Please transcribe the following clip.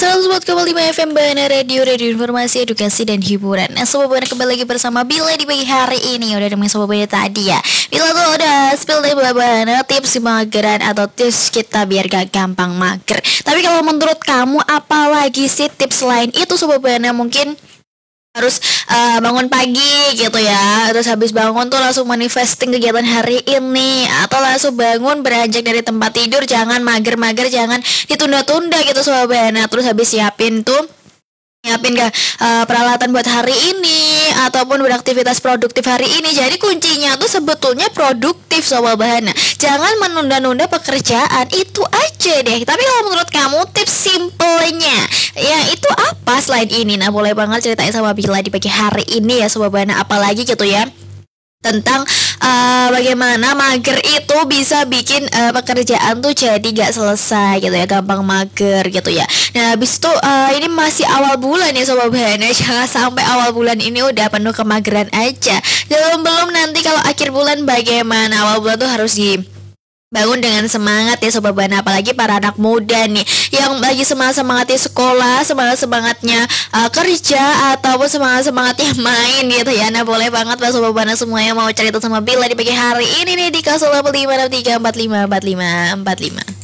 104,5 FM Bana Radio, Radio Informasi, Edukasi, dan Hiburan. Nah, Sobat Bana kembali lagi bersama Bila di pagi hari ini. Udah dengan Sobat Bana tadi ya. Bila tuh udah spill dari Bana tips mageran atau tips kita biar gak gampang mager. Tapi kalau menurut kamu apa lagi sih tips lain itu Sobat Bana? Mungkin harus bangun pagi gitu ya, terus habis bangun tuh langsung manifesting kegiatan hari ini, atau langsung bangun beranjak dari tempat tidur, jangan mager-mager, jangan ditunda-tunda gitu Sobat Bana. Terus habis siapin peralatan buat hari ini ataupun beraktivitas produktif hari ini. Jadi kuncinya tuh sebetulnya produktif Sobat Bana. Jangan menunda-nunda pekerjaan, itu aja deh. Tapi kalau menurut kamu tips simpelnya ya itu apa selain ini? Nah, boleh banget ceritain sama Bila di pagi hari ini ya Sobat Bana, apalagi gitu ya tentang bagaimana mager itu bisa bikin pekerjaan tuh jadi gak selesai gitu ya, gampang mager gitu ya. Nah, habis itu ini masih awal bulan ya Sobat Bana, jangan sampai awal bulan ini udah penuh kemageran aja. Belum nanti kalau akhir bulan bagaimana, awal bulan tuh harus bangun dengan semangat ya Sobat Bana, apalagi para anak muda nih yang lagi semangatnya sekolah, semangatnya kerja, ataupun semangatnya main gitu ya. Nah, boleh banget Pak Sobat Bana semuanya mau cerita sama Bila di pagi hari ini nih di 085634545545.